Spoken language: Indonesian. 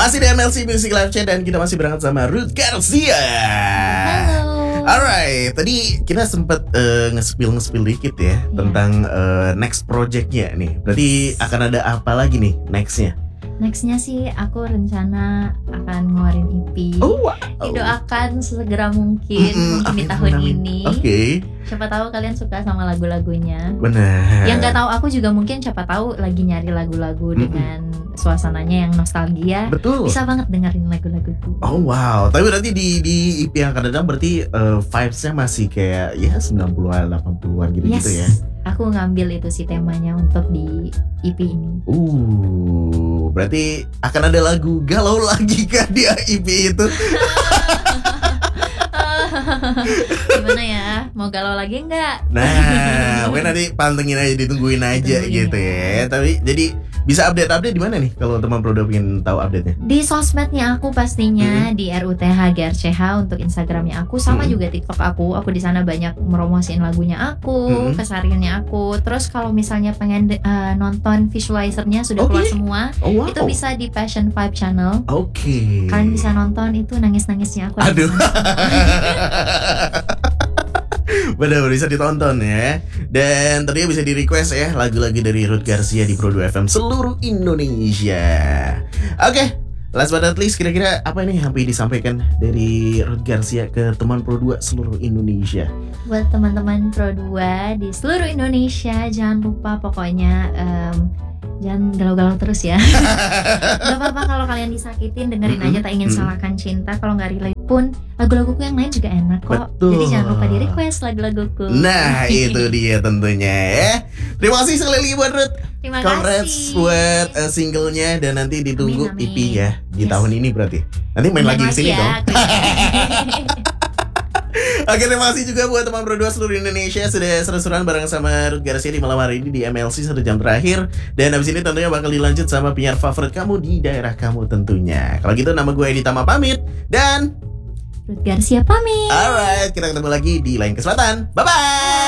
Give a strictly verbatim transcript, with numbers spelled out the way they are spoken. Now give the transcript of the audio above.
Masih di M L C Music Live Chat dan kita masih berangkat sama Ruth Garcia. Halo. Alright, tadi kita sempat uh, nge-spill nge-spill dikit ya yeah. tentang uh, next projectnya nih. Berarti akan ada apa lagi nih nextnya? Nextnya sih aku rencana akan ngeluarin E P. Oh, wow. Didoakan segera mungkin, Mm-mm, mungkin di amin, tahun amin. ini. Oke. Okay. Siapa tahu kalian suka sama lagu-lagunya. Benar. Yang nggak tahu aku juga mungkin siapa tahu lagi nyari lagu-lagu Mm-mm. dengan suasananya yang nostalgia. Betul. Bisa banget dengerin lagu-laguku. Oh wow. Tapi berarti di di E P yang akan datang berarti uh, vibes-nya masih kayak ya sembilan puluhan, delapan puluhan gitu-gitu yes. ya. Aku ngambil itu sih temanya untuk di E P ini. Uh, berarti akan ada lagu galau lagi kan di E P itu? Gimana ya? Mau galau lagi nggak? Nah, mungkin nanti pantengin aja, ditungguin aja Ditungguin gitu ya. ya. Tapi jadi bisa update-update di mana nih kalau teman Prodo pengen tahu update-nya? Di sosmednya aku pastinya Hmm. di R U T H G R C H untuk Instagramnya aku, sama Hmm. juga TikTok aku. Aku di sana banyak meromosiin lagunya aku, Hmm. kesehariannya aku. Terus kalau misalnya pengen uh, nonton visualizernya sudah keluar Oke. semua, Oh wow. itu bisa di Passion Vibe Channel. Oke. Kalian bisa nonton itu nangis-nangisnya aku. Aduh. Benar, bisa ditonton ya. Dan tadinya bisa di request ya lagu-lagu dari Ruth Garcia di Pro dua F M seluruh Indonesia. Oke, last but not least, kira-kira apa nih yang ingin disampaikan dari Ruth Garcia ke teman Pro dua seluruh Indonesia? Buat teman-teman Pro dua di seluruh Indonesia, jangan lupa pokoknya um, jangan galau-galau terus ya. Gak apa-apa kalau kalian disakitin, dengerin Mm-mm. aja Tak Ingin Mm-mm. Salahkan Cinta. Kalau gak relate pun, lagu-laguku yang lain juga enak kok. Betul. Jadi jangan lupa di request lagu-laguku. Nah, itu dia tentunya ya. Terima kasih sekali lagi buat Ruth. Terima Congrats kasih. buat uh, singlenya dan nanti ditunggu Amin, amin. E P ya di Yes. tahun ini berarti. Nanti main lagi di sini ya, dong. aku ini. Oke, terima kasih juga buat teman Pro dua seluruh Indonesia sudah seru-seruan bareng sama Ruth Garcia di malam hari ini di M L C satu jam terakhir. Dan habis ini tentunya bakal dilanjut sama penyiar favorit kamu di daerah kamu tentunya. Kalau gitu nama gue Edi Tama pamit dan Ruth Garcia pamit. alright, kita ketemu lagi di lain kesempatan. Bye bye.